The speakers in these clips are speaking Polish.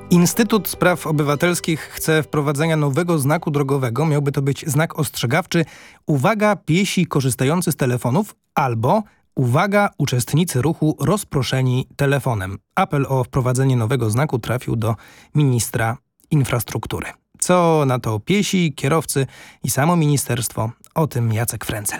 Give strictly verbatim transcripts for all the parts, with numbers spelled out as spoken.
Instytut Spraw Obywatelskich chce wprowadzenia nowego znaku drogowego. Miałby to być znak ostrzegawczy. Uwaga, piesi korzystający z telefonów albo uwaga, uczestnicy ruchu rozproszeni telefonem. Apel o wprowadzenie nowego znaku trafił do ministra infrastruktury. Co na to piesi, kierowcy i samo ministerstwo? O tym Jacek Frencel.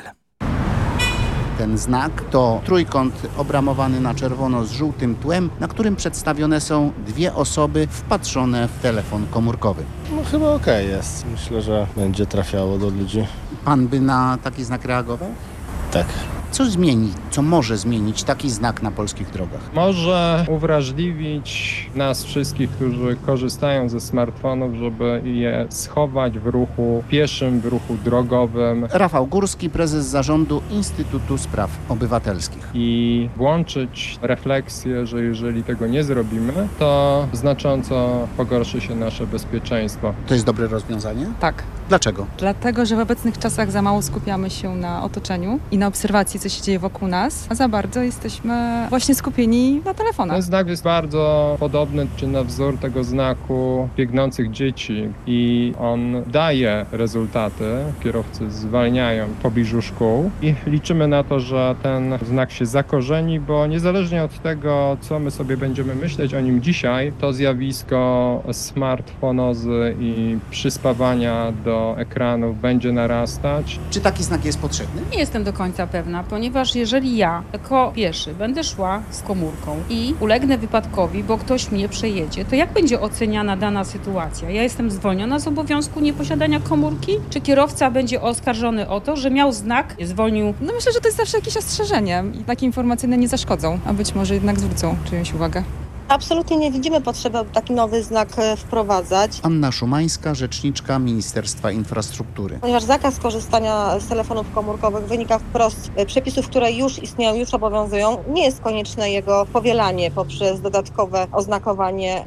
Ten znak to trójkąt obramowany na czerwono z żółtym tłem, na którym przedstawione są dwie osoby wpatrzone w telefon komórkowy. No chyba okej okay jest. Myślę, że będzie trafiało do ludzi. Pan by na taki znak reagował? Tak. Co zmieni, co może zmienić taki znak na polskich drogach? Może uwrażliwić nas wszystkich, którzy korzystają ze smartfonów, żeby je schować w ruchu pieszym, w ruchu drogowym. Rafał Górski, prezes zarządu Instytutu Spraw Obywatelskich. I włączyć refleksję, że jeżeli tego nie zrobimy, to znacząco pogorszy się nasze bezpieczeństwo. To jest dobre rozwiązanie? Tak. Dlaczego? Dlatego, że w obecnych czasach za mało skupiamy się na otoczeniu i na obserwacji, co się dzieje wokół nas, a za bardzo jesteśmy właśnie skupieni na telefonach. Ten znak jest bardzo podobny czy na wzór tego znaku biegnących dzieci i on daje rezultaty. Kierowcy zwalniają w pobliżu szkół i liczymy na to, że ten znak się zakorzeni, bo niezależnie od tego, co my sobie będziemy myśleć o nim dzisiaj, to zjawisko smartfonozy i przyspawania do ekranów będzie narastać. Czy taki znak jest potrzebny? Nie jestem do końca pewna, ponieważ jeżeli ja jako pieszy będę szła z komórką i ulegnę wypadkowi, bo ktoś mnie przejedzie, to jak będzie oceniana dana sytuacja? Ja jestem zwolniona z obowiązku nieposiadania komórki? Czy kierowca będzie oskarżony o to, że miał znak, zwolnił? No myślę, że to jest zawsze jakieś ostrzeżenie i takie informacyjne nie zaszkodzą, a być może jednak zwrócą czyjąś uwagę. Absolutnie nie widzimy potrzeby, aby taki nowy znak wprowadzać. Anna Szumańska, rzeczniczka Ministerstwa Infrastruktury. Ponieważ zakaz korzystania z telefonów komórkowych wynika wprost z przepisów, które już istnieją, już obowiązują. Nie jest konieczne jego powielanie poprzez dodatkowe oznakowanie